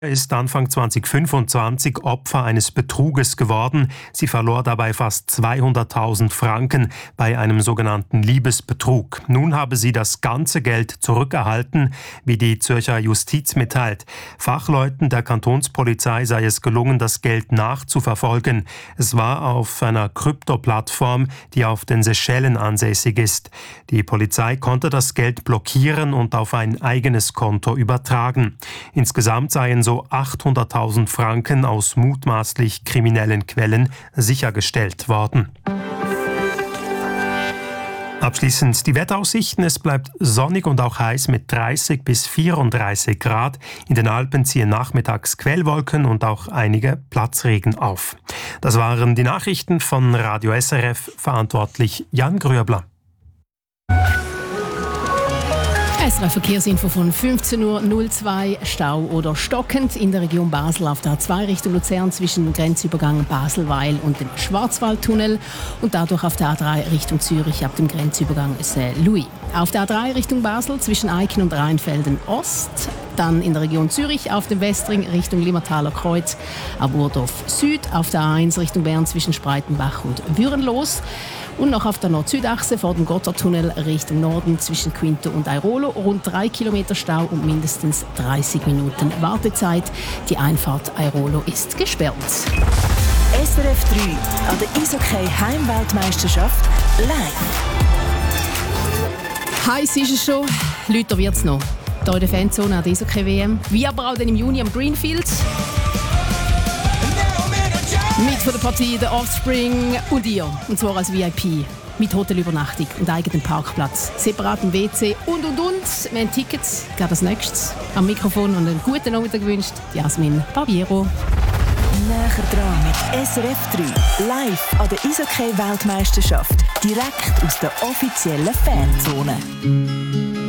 Ist Anfang 2025 Opfer eines Betruges geworden. Sie verlor dabei fast 200.000 Franken bei einem sogenannten Liebesbetrug. Nun habe sie das ganze Geld zurückerhalten, wie die Zürcher Justiz mitteilt. Fachleuten der Kantonspolizei sei es gelungen, das Geld nachzuverfolgen. Es war auf einer Krypto-Plattform, die auf den Seychellen ansässig ist. Die Polizei konnte das Geld blockieren und auf ein eigenes Konto übertragen. Insgesamt seien so 800.000 Franken aus mutmaßlich kriminellen Quellen sichergestellt worden. Abschließend die Wetteraussichten. Es bleibt sonnig und auch heiß mit 30 bis 34 Grad. In den Alpen ziehen nachmittags Quellwolken und auch einige Platzregen auf. Das waren die Nachrichten von Radio SRF, verantwortlich Jan Grüebler. SRF Verkehrsinfo von 15.02 Uhr, Stau oder stockend in der Region Basel auf der A2 Richtung Luzern zwischen dem Grenzübergang Baselweil und dem Schwarzwaldtunnel und dadurch auf der A3 Richtung Zürich ab dem Grenzübergang Saint-Louis. Auf der A3 Richtung Basel zwischen Eiken und Rheinfelden Ost, dann in der Region Zürich auf dem Westring Richtung Limmertaler Kreuz, ab Urdorf Süd, auf der A1 Richtung Bern zwischen Spreitenbach und Würenlos. Und noch auf der Nord-Süd-Achse vor dem Gotthardtunnel Richtung Norden zwischen Quinto und Airolo rund 3 Kilometer Stau und mindestens 30 Minuten Wartezeit. Die Einfahrt Airolo ist gesperrt. SRF 3 an der Eishockey Heimweltmeisterschaft live. Heiß ist es schon, lauter wird es noch. Hier in der Fanzone an der Eishockey-WM, wie aber auch dann im Juni am Greenfield. Mit von der Partie der Offspring und ihr, und zwar als VIP. Mit Hotelübernachtung und eigenem Parkplatz, separatem WC und. Wir haben Tickets, gerade als nächstes. Am Mikrofon und einen guten Nachmittag gewünscht, Jasmin Barbiero. Näher dran mit SRF 3, live an der Eishockey-Weltmeisterschaft, direkt aus der offiziellen Fanzone.